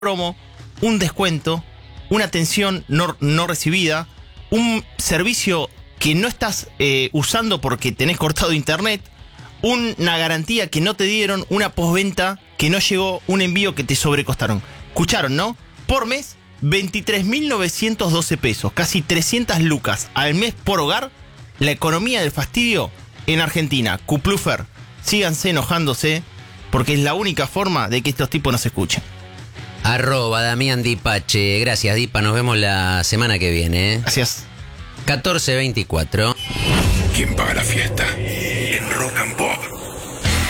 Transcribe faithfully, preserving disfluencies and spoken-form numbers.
promo, un descuento, una atención no, no recibida, un servicio que no estás eh, usando porque tenés cortado internet, una garantía que no te dieron, una postventa que no llegó, un envío que te sobrecostaron. Escucharon, ¿no? Por mes, veintitrés mil novecientos doce pesos, casi trescientas lucas al mes por hogar. La economía del fastidio en Argentina. Cuplufer, síganse enojándose porque es la única forma de que estos tipos nos escuchen. Arroba Damián Dipache. Gracias, Dipa. Nos vemos la semana que viene. Gracias. catorce veinticuatro. ¿Quién paga la fiesta? En Rock and Pop.